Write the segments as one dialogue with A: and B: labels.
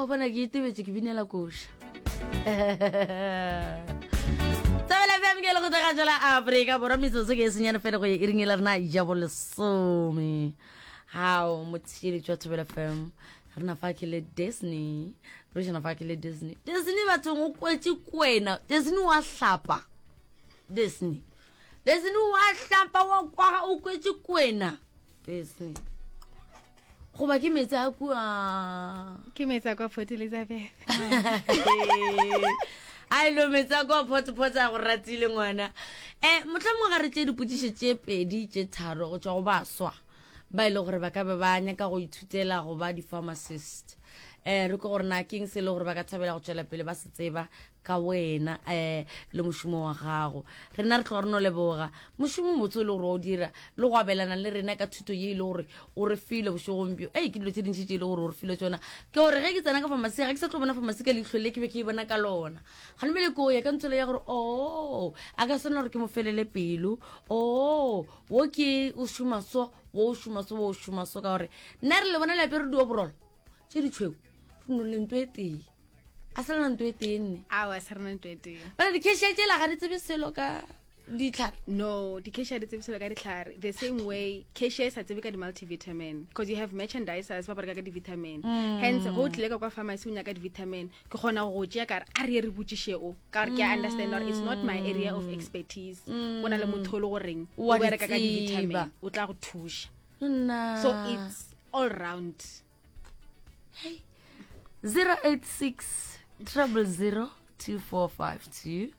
A: wa bona ke itebetse ke binela kosha Tabela FM ke le go tega jela Africa bora metsotso ke senyane fela go e ringela rena ja bo lesome how motshiri tšwa Tabela FM rena fa ke le Disney re jana fa ke le Disney batho go kwetse kwena Disney wa hlapa Disney wa hlapa wa kwa o kwetse kwena Disney go ba ke metsa kwa
B: Port Elizabeth
A: I lo metsa kwa Port go ratile ngwana motla mo ga re tse diputiše tše pedi tše tharo go tswa go baswa ba ile gore ba ka be ba nya ka go ithutela go ba di pharmacist re go gore na keng se le gore ba ka thabela go tšwela pele ba se tseba ka wena le mošomo wa gago re nna re tlo re no leboga mošomo motse le gore o dira le go abelana le rena ka thuto ye ile gore o re file bošogompio ke dilo tse dintši tše ile gore o re file tsona ke gore ge ke tsena ka pharmacy ga ke sa tlo bona pharmacy ka leitlho le ke be ke e bona ka lona ga le mele ko ya ka ntsole ya gore a ka sona gore ke mo felele pelo wo ke o šoma so wo o šoma so ka gore nna re le bona le apere dio borolo tše ditšhweo no le ntwe tee a sala ntwe tee nne
B: a sa rena ntwe tee
A: ba di kesha tše la ga di tsebe selo ka ditlhare
B: no di kesha di tsebe selo ka ditlhare the same way kesha sa tsebe ka di multivitamin because you have merchandisers ba bareka ka di vitamin hence go tle ka kwa pharmacy o nya ka di vitamin ke gona go tšea ka a re botšiše o ka re ke understand or it's not my area of expertise bona le motholo go reng o bereka ka di vitamin o tla go thuša so it's all round
A: hey 086-000-2452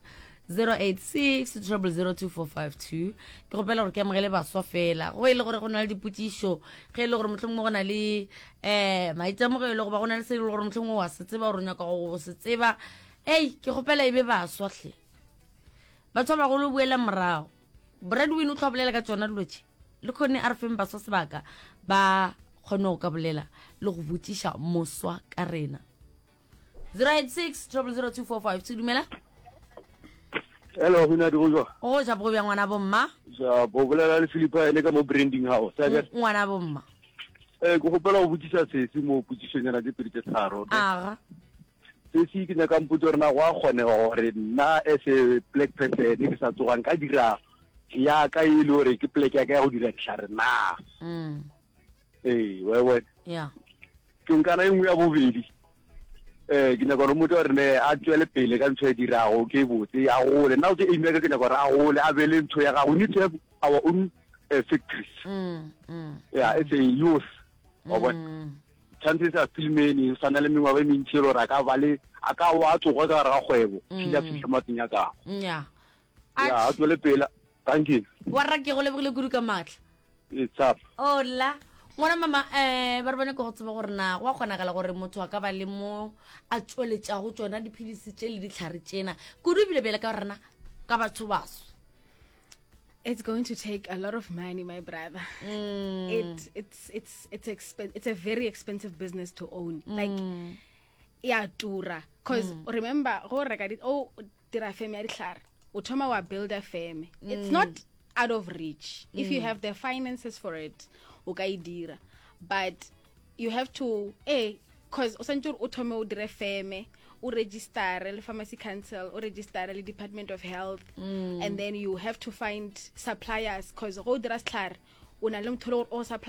A: 086-000-2452 ke go pela gore ke amogele baswa fela go ile gore go na le diputišo ge ile gore motlhong mo go na le maitemogelo go ba go na le se ile gore motlhong wa se tseba gore nyaka go se tseba ke go pela ebe baswa hle batho ba go lo buela morago Bradwin o tlhobolela ka tsona dilotse le khone a re feng baswa sebaka ba kgone go ka bolela le go botiša moswa ka rena 086-000-2452 dumela
C: hello huna di go
A: o ja bo bya ngwana bomma
C: ja bo bolela le Philippa ene ka mo branding house
A: ngwana bomma
C: go gopela go botiša se mo potšišonyana tse pedi tse tharo
A: aga
C: se se ke nyaka mputo rena go a kgone gore nna as a black person ke sa tsogang ka dira ya ka ile gore ke plek ya ka go dira ditlhare na we
A: yeah
C: ke nkana engwe ya bobedi ke nyaka gore motho wa rene a tswele pele ka ntho e dirago ke botse a gole nna o tse aimeka ke nyaka gore a gole a be le ntho ya gago need to have our own factories yeah it's a youth wa bona chances are still many sana le mengwa ba mentši gore a ka wa tsoga ka ra kgwebo phila fihla matseng ya kago
A: yeah
C: a tswele pele thank you
A: wa ra ke go lebogile kudu ka matla
C: it's up
A: hola ngwana mama ba re bone go tseba gore na go a kgonagala gore motho a ka ba le mo a tsweletša go tsona dipilisi tše le ditlhare tšena kudu bile bele ka rena ka batho baso
B: it's going to take a lot of money my brother it's a very expensive business to own like ya tura because remember go reka dira feme ya ditlhare o thoma wa build a feme it's not out of reach if you have the finances for it o ka idira but you have to because o santse o thome o dire feme o register le pharmacy council o register le department of health and then you have to find suppliers because go dira ditlhare o na le mtholo o supply